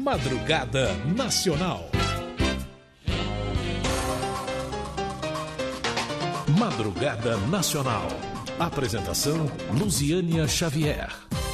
Madrugada Nacional. Madrugada Nacional. Apresentação Luziânia Xavier.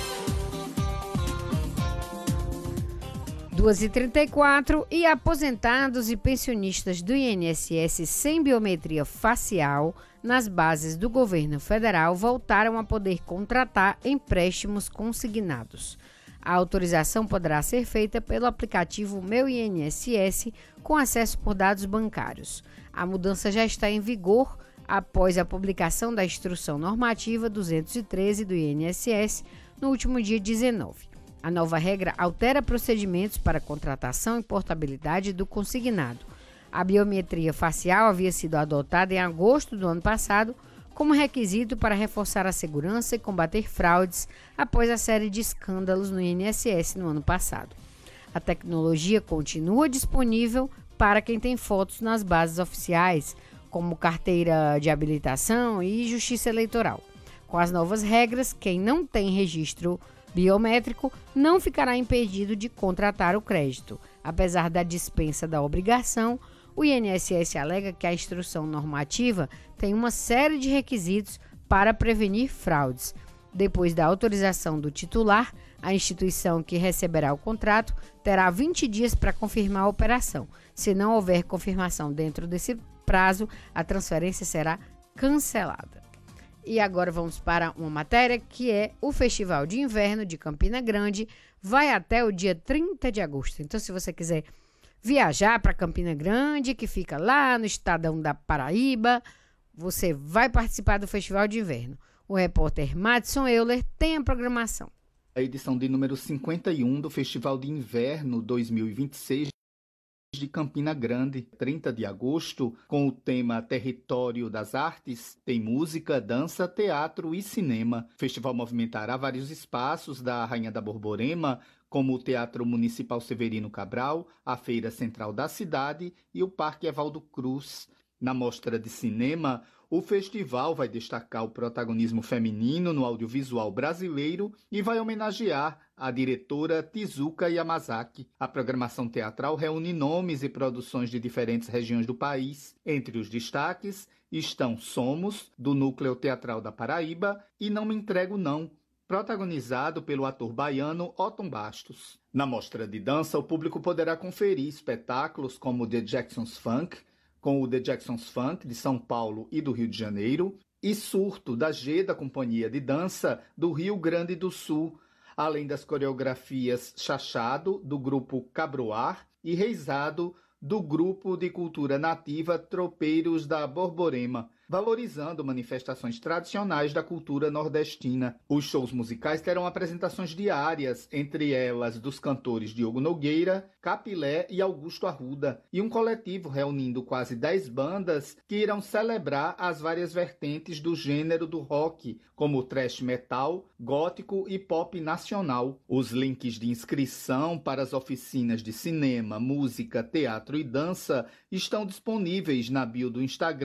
2h34 e aposentados e pensionistas do INSS sem biometria facial nas bases do governo federal voltaram a poder contratar empréstimos consignados. A autorização poderá ser feita pelo aplicativo Meu INSS com acesso por dados bancários. A mudança já está em vigor após a publicação da Instrução Normativa 213 do INSS no último dia 19. A nova regra altera procedimentos para contratação e portabilidade do consignado. A biometria facial havia sido adotada em agosto do ano passado como requisito para reforçar a segurança e combater fraudes após a série de escândalos no INSS no ano passado. A tecnologia continua disponível para quem tem fotos nas bases oficiais, como carteira de habilitação e justiça eleitoral. Com as novas regras, quem não tem registro biométrico não ficará impedido de contratar o crédito. Apesar da dispensa da obrigação, o INSS alega que a instrução normativa tem uma série de requisitos para prevenir fraudes. Depois da autorização do titular, a instituição que receberá o contrato terá 20 dias para confirmar a operação. Se não houver confirmação dentro desse prazo, a transferência será cancelada. E agora vamos para uma matéria que é o Festival de Inverno de Campina Grande, vai até o dia 30 de agosto. Então, se você quiser viajar para Campina Grande, que fica lá no estadão da Paraíba, você vai participar do Festival de Inverno. O repórter Madison Euler tem a programação. A edição de número 51 do Festival de Inverno 2026 de Campina Grande, 30 de agosto, com o tema Território das Artes, tem música, dança, teatro e cinema. O festival movimentará vários espaços da Rainha da Borborema, como o Teatro Municipal Severino Cabral, a Feira Central da cidade e o Parque Evaldo Cruz. Na mostra de cinema, o festival vai destacar o protagonismo feminino no audiovisual brasileiro e vai homenagear a diretora Tezuka Yamazaki. A programação teatral reúne nomes e produções de diferentes regiões do país. Entre os destaques estão Somos, do Núcleo Teatral da Paraíba, e Não Me Entrego Não, protagonizado pelo ator baiano Otton Bastos. Na mostra de dança, o público poderá conferir espetáculos como The Jackson's Funk, com o The Jackson's Funk de São Paulo e do Rio de Janeiro, e Surto, da G da Companhia de Dança do Rio Grande do Sul, além das coreografias Chachado, do grupo Cabroar, e Reisado, do grupo de cultura nativa Tropeiros da Borborema, valorizando manifestações tradicionais da cultura nordestina. Os shows musicais terão apresentações diárias, entre elas dos cantores Diogo Nogueira, Capilé e Augusto Arruda, e um coletivo reunindo quase 10 bandas que irão celebrar as várias vertentes do gênero do rock, como thrash metal, gótico e pop nacional. Os links de inscrição para as oficinas de cinema, música, teatro e dança estão disponíveis na bio do Instagram